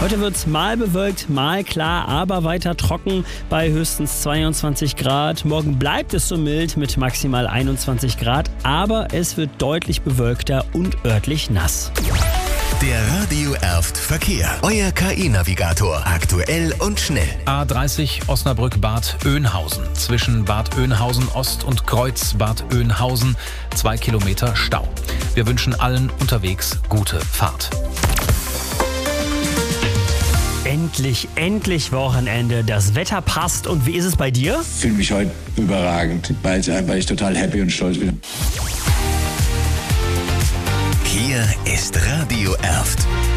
Heute wird es mal bewölkt, mal klar, aber weiter trocken bei höchstens 22 Grad. Morgen bleibt es so mild mit maximal 21 Grad, aber es wird deutlich bewölkter und örtlich nass. Der Radio Erft Verkehr. Euer KI-Navigator. Aktuell und schnell. A30 Osnabrück-Bad Oeynhausen. Zwischen Bad Oeynhausen Ost und Kreuz Bad Oeynhausen 2 Kilometer Stau. Wir wünschen allen unterwegs gute Fahrt. Endlich Wochenende. Das Wetter passt. Und wie ist es bei dir? Ich fühle mich heute überragend, weil ich total happy und stolz bin. Hier ist Radio Erft.